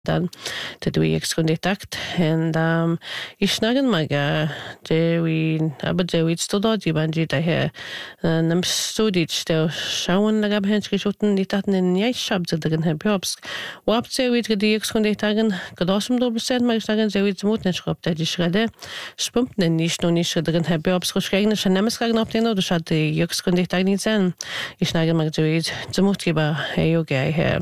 dan te dwi exkonditakt and ishnagan maga dewi aber dewi stodod jibanji da he nam studit stel schauen lagab henski shuten nitatn in jay shab zedegen he jobs wap dewi di exkonditagen gedosum do percent mag sagen dewi zmut net schrob da di schrede spumpt nen nicht no nicht zedegen he jobs geschregne shanemes kagen op den do shat di exkonditag nit zen ishnagan mag dewi zmut giba he yoga he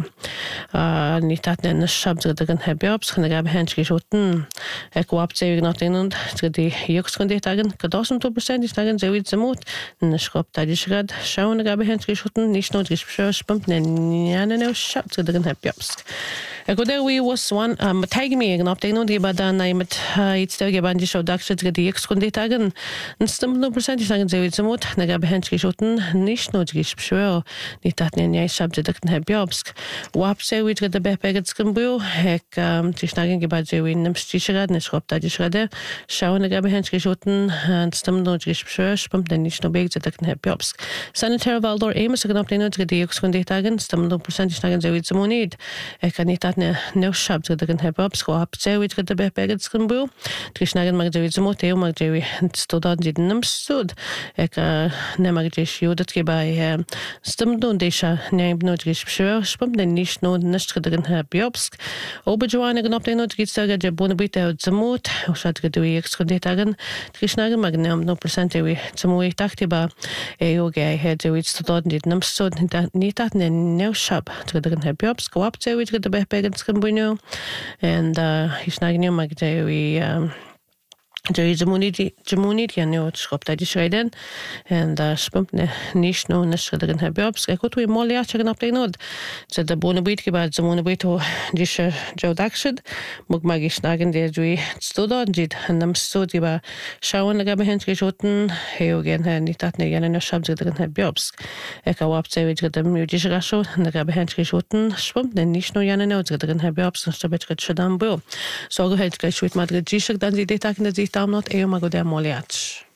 nitatn shab zedegen he jobs kan lagab henski shuten ek wap dewi not den und di exkonditagen gedosum do percent ishnagan dewi zmut schrob da di schrede schauen lagab henski shuten nicht no spumpt nen ja shab zedegen he jobs go there we was one tag me igen op no die bada na met iets der gebandi show dakshet die exkonditagen en stem no percent sagen ze zmut na gab henski shuten nicht no gespür nit dat nen ja shab zedegen he jobs wap se we the bepeget skambul hek die schnagen gebad ze we nem stischrad ne schrob da die schrede schauen gab henski shuten en stem no gespür spumpt nen nicht no beg zedegen he jobs sanitary valdor amos igen op no die exkonditagen stem no percent sagen ze zmunid ek kan nit no shab zedegen he jobs wap se we the bepeget skambul die schnagen mag ze zmut e mag ze we stodad dit nem stud ek ne mag ze shudat ke bei stem no desha ne no gespür spumpt nen nicht no nicht zedegen he jobs oberjoane gen op no git sagen je bonabit zmut shat ge die exkonditagen die schnagen mag ne no percent we zmut dachte ba yoga he ze we stodad dit nem stud nit dat ne no shab zedegen he jobs wap se we the bepeget skambul and hisnagen mag ze we der Gemunit ja ne schrob da die schreden and spumpt ne nicht no ne schreden he jobs ekot we mol ja chegen op no ze da bonabit ke ba zemonabit di jo dakshid mug mag ishnagen der du stodod dit nam stod ba schauen lagab henski shuten he ogen he nit dat ne yene ne shab zedegen he jobs ek wap ze we the mudish rasho lagab henski shuten spumpt ne nicht no yene ne zedegen he jobs so betret shadam bo so go het ke shut madrid jishak dan di detak ne I'm not a mago de moliach.